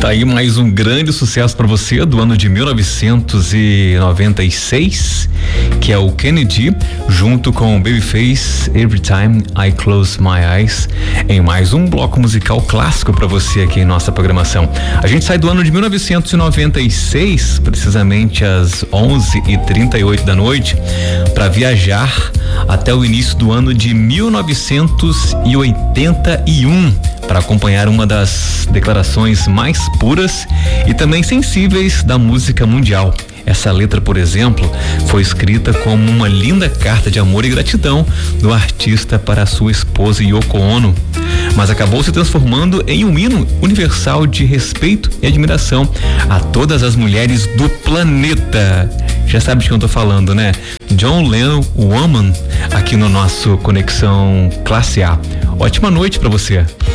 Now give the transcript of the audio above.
Tá aí mais um grande sucesso para você do ano de 1996, que é o Kennedy, junto com Babyface, Every Time I Close My Eyes, em mais um bloco musical clássico para você aqui em nossa programação. A gente sai do ano de 1996, precisamente às 11h38 da noite, para viajar até o início do ano de 1981, para acompanhar uma das declarações mais puras e também sensíveis da música mundial. Essa letra, por exemplo, foi escrita como uma linda carta de amor e gratidão do artista para sua esposa Yoko Ono, mas acabou se transformando em um hino universal de respeito e admiração a todas as mulheres do planeta. Já sabe de quem eu tô falando, né? John Lennon, Woman, aqui no nosso Conexão Classe A. Ótima noite para você.